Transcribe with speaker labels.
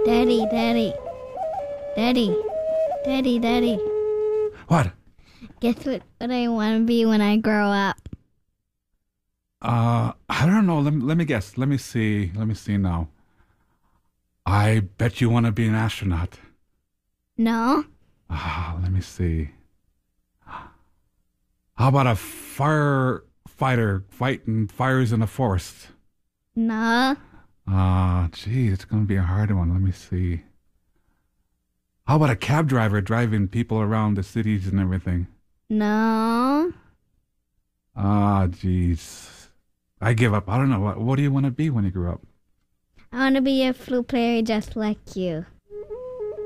Speaker 1: Daddy, Daddy, Daddy, Daddy, Daddy.
Speaker 2: What?
Speaker 1: Guess what I want to be when I grow up?
Speaker 2: I don't know. Let me guess. Let me see. Let me see now. I bet you want to be an astronaut.
Speaker 1: No,
Speaker 2: Let me see. How about a firefighter fighting fires in a forest?
Speaker 1: no,
Speaker 2: Gee, it's going to be a hard one. Let me see. How about a cab driver driving people around the cities and everything?
Speaker 1: no.
Speaker 2: Geez. I give up. I don't know. What do you want to be when you grow up?
Speaker 1: I want to be a flute player just like you.